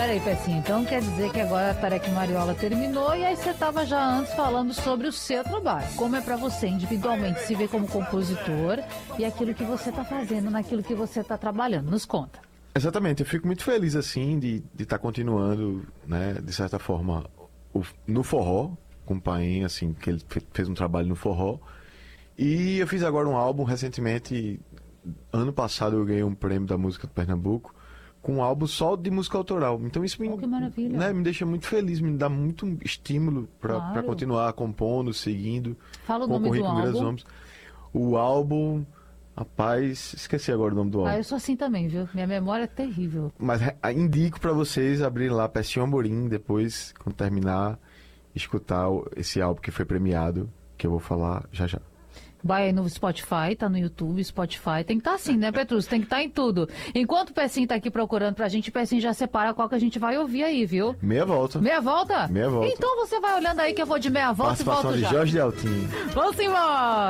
peraí, Pecinha, então quer dizer que agora a Tareca Mariola terminou e aí você estava já antes falando sobre o seu trabalho. Como é para você individualmente se ver como compositor e aquilo que você está fazendo, naquilo que você está trabalhando. Nos conta. Exatamente, eu fico muito feliz assim de estar continuando, né, de certa forma, no forró, com o Paim, assim, que ele fez um trabalho no forró. E eu fiz agora um álbum recentemente, ano passado eu ganhei um prêmio da música de Pernambuco, com um álbum só de música autoral. Então isso me, que maravilha. né, me deixa muito feliz, me dá muito estímulo para Claro. continuar compondo, seguindo, Fala o nome concorrer do com grandes álbum. nomes. O álbum, rapaz, esqueci agora o nome do álbum. Ah, eu sou assim também, viu? Minha memória é terrível. Mas indico para vocês abrirem lá Pecinho Amorim, depois, quando terminar, escutar esse álbum que foi premiado, que eu vou falar já já. Vai aí no Spotify, tá no YouTube, Spotify. Tem que estar assim, né, Petrus? Tem que estar em tudo. Enquanto o Pecinho tá aqui procurando pra gente, o Pecinho já separa qual que a gente vai ouvir aí, viu? Meia volta. Meia volta? Meia volta. Então você vai olhando aí que eu vou de meia volta e Participação volto de já. Jorge Deltinho. Vamos embora!